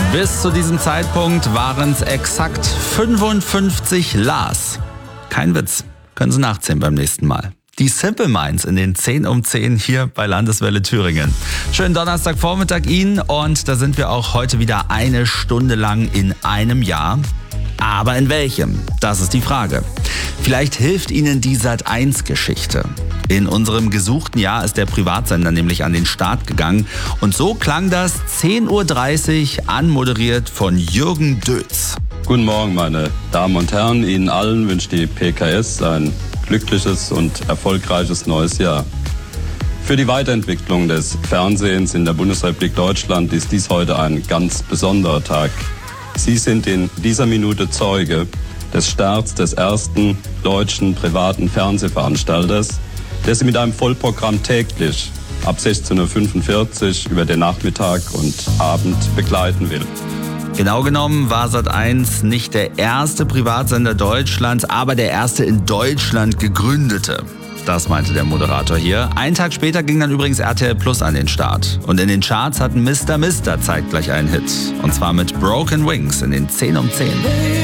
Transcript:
Bis zu diesem Zeitpunkt waren es exakt 55 Las. Kein Witz, können Sie nachzählen beim nächsten Mal. Die Simple Minds in den 10 um 10 hier bei Landeswelle Thüringen. Schönen Donnerstagvormittag Ihnen und da sind wir auch heute wieder eine Stunde lang in einem Jahr. Aber in welchem? Das ist die Frage. Vielleicht hilft Ihnen die Sat.1-Geschichte. In unserem gesuchten Jahr ist der Privatsender nämlich an den Start gegangen. Und so klang das 10.30 Uhr anmoderiert von Jürgen Dötz. Guten Morgen, meine Damen und Herren. Ihnen allen wünscht die PKS ein glückliches und erfolgreiches neues Jahr. Für die Weiterentwicklung des Fernsehens in der Bundesrepublik Deutschland ist dies heute ein ganz besonderer Tag. Sie sind in dieser Minute Zeuge des Starts des ersten deutschen privaten Fernsehveranstalters, der Sie mit einem Vollprogramm täglich ab 16.45 Uhr über den Nachmittag und Abend begleiten will. Genau genommen war Sat.1 nicht der erste Privatsender Deutschlands, aber der erste in Deutschland gegründete. Das meinte der Moderator hier. Einen Tag später ging dann übrigens RTL Plus an den Start. Und in den Charts hatten Mr. zeitgleich einen Hit. Und zwar mit Broken Wings in den 10 um 10.